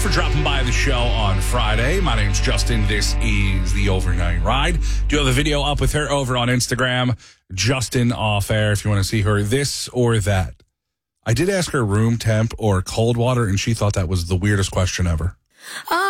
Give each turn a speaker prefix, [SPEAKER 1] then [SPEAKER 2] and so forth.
[SPEAKER 1] for dropping by the show on Friday. My name's Justin. This is The Overnight Ride. Do have a video up with her over on Instagram, Justin Off Air, if you want to see her this or that. I did ask her room temp or cold water, and she thought that was the weirdest question ever.